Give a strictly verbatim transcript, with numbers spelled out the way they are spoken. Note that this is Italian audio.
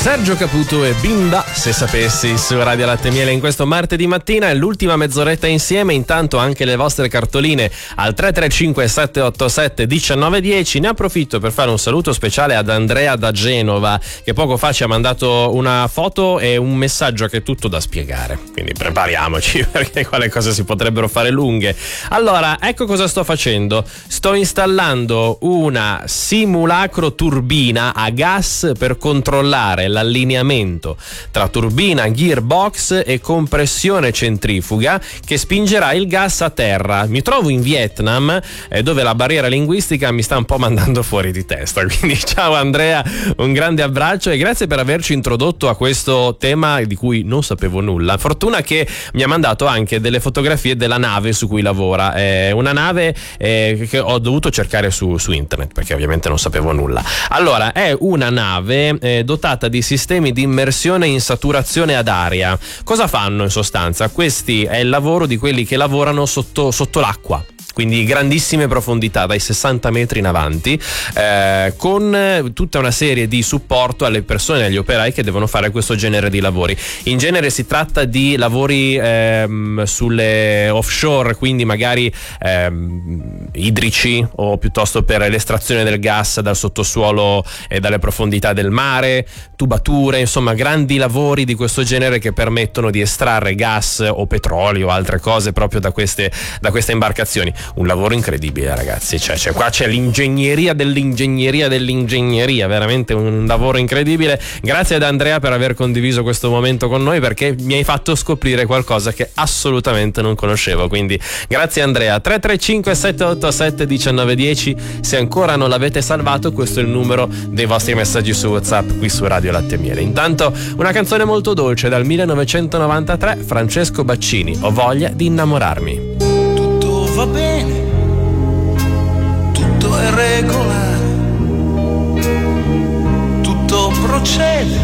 Sergio Caputo e Bimba, se sapessi, su Radio Latte e Miele in questo martedì mattina. È l'ultima mezz'oretta insieme. Intanto anche le vostre cartoline al tre tre cinque sette otto sette uno nove uno zero. Ne approfitto per fare un saluto speciale ad Andrea da Genova, che poco fa ci ha mandato una foto e un messaggio che è tutto da spiegare, quindi prepariamoci perché qua le cose si potrebbero fare lunghe. Allora, ecco cosa sto facendo. Sto installando una simulacro turbina a gas per controllare l'allineamento tra turbina, gearbox e compressione centrifuga che spingerà il gas a terra. Mi trovo in Vietnam, eh, dove la barriera linguistica mi sta un po' mandando fuori di testa, quindi ciao Andrea, un grande abbraccio e grazie per averci introdotto a questo tema di cui non sapevo nulla. Fortuna che mi ha mandato anche delle fotografie della nave su cui lavora, è una nave eh, che ho dovuto cercare su, su internet perché ovviamente non sapevo nulla. Allora, è una nave eh, dotata di sistemi di immersione in saturazione ad aria. Cosa fanno in sostanza? Questi è il lavoro di quelli che lavorano sotto, sotto l'acqua, quindi grandissime profondità dai sessanta metri in avanti, eh, con tutta una serie di supporto alle persone e agli operai che devono fare questo genere di lavori. In genere si tratta di lavori ehm, sulle offshore, quindi magari ehm, idrici o piuttosto per l'estrazione del gas dal sottosuolo e dalle profondità del mare, tubature, insomma grandi lavori di questo genere che permettono di estrarre gas o petrolio o altre cose proprio da queste, da queste imbarcazioni. Un lavoro incredibile, ragazzi, cioè, cioè qua c'è l'ingegneria dell'ingegneria dell'ingegneria, veramente un lavoro incredibile. Grazie ad Andrea per aver condiviso questo momento con noi, perché mi hai fatto scoprire qualcosa che assolutamente non conoscevo, quindi grazie Andrea. Tre tre cinque sette otto sette uno nove uno zero, se ancora non l'avete salvato questo è il numero dei vostri messaggi su WhatsApp qui su Radio Latte e Miele. Intanto una canzone molto dolce dal millenovecentonovantatré, Francesco Baccini, Ho voglia di innamorarmi. Va bene, tutto è regolare, tutto procede